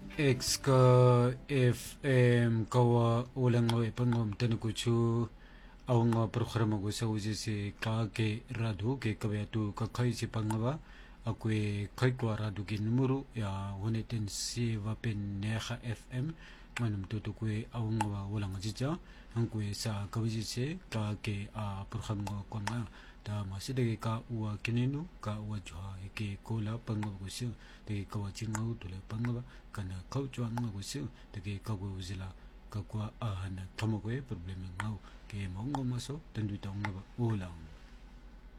X ka FM kawa ulang ngawe pangom tenukuchu awang programa ko sa uji si ka ke radu ke kabetu ka kai si pangaba akwe kai kwa radu ki numero ya wonetin si vapen neha FM manum tutu kwe awang ngawa ulang jija angkwe sa kawiji si ka ke a programa ko nga ta masih ka uwa kinenu ka uwa jha ke kola pangaba ko si de kawa chingau tule pangaba kana kau chuan nga ko si de ka ko uzila ka kwa ahana thamokwe problem ngau ke mongo maso tendu tong nga ulang